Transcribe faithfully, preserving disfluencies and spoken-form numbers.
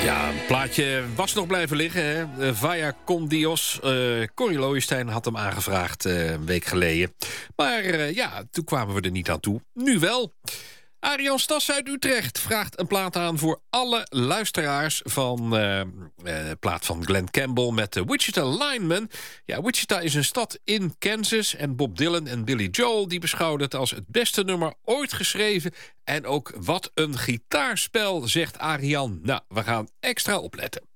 Ja, een plaatje was nog blijven liggen, hè? Uh, Vaya con Dios. Uh, Corrie Looijenstein had hem aangevraagd uh, een week geleden. Maar uh, ja, toen kwamen we er niet aan toe. Nu wel. Arian Stas uit Utrecht vraagt een plaat aan voor alle luisteraars van uh, uh, plaat van Glenn Campbell met de Wichita Lineman. Ja, Wichita is een stad in Kansas en Bob Dylan en Billy Joel die beschouwden het als het beste nummer ooit geschreven. En ook wat een gitaarspel, zegt Arian. Nou, we gaan extra opletten.